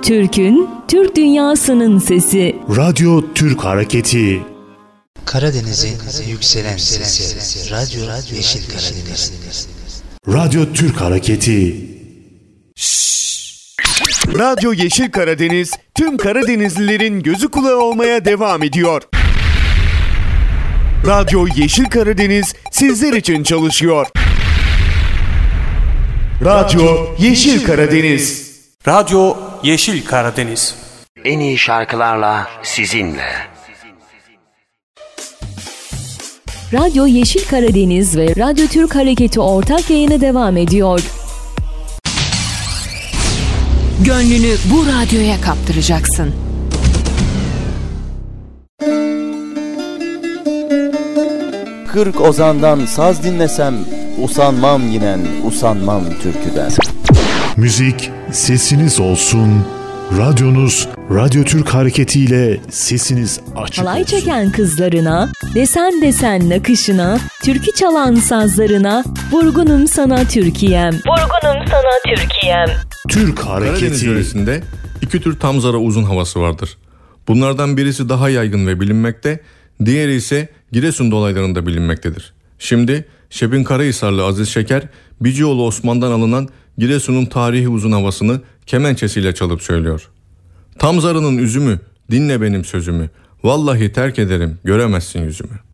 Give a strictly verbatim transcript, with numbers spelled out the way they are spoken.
Türk'ün, Türk dünyasının sesi. Radyo Türk Hareketi. Karadeniz'in yükselen sesi. Radyo Yeşil Karadeniz. Radyo Türk Hareketi. Radyo Yeşil Karadeniz tüm Karadenizlilerin gözü kulağı olmaya devam ediyor. Radyo Yeşil Karadeniz sizler için çalışıyor. Radyo Yeşil Karadeniz. Radyo Yeşil Karadeniz. En iyi şarkılarla sizinle. Radyo Yeşil Karadeniz ve Radyo Türk Hareketi ortak yayını devam ediyor. Gönlünü bu radyoya kaptıracaksın. Kırk ozandan saz dinlesem, usanmam yinen, usanmam türküden. Müzik sesiniz olsun. Radyonuz Radyo Türk Hareketi ile sesiniz açık Halay olsun. çeken kızlarına, desen desen nakışına, türkü çalan sazlarına, vurgunum sana Türkiye'm. Vurgunum sana Türkiye'm. Türk Karadeniz Hareketi. yöresinde iki tür tamzara uzun havası vardır. Bunlardan birisi daha yaygın ve bilinmekte, diğeri ise Giresun dolaylarında bilinmektedir. Şimdi Şebin Karahisarlı Aziz Şeker, Bicioğlu Osman'dan alınan Giresun'un tarihi uzun havasını kemençesiyle çalıp söylüyor. Tamzarının üzümü, dinle benim sözümü, vallahi terk ederim, göremezsin yüzümü.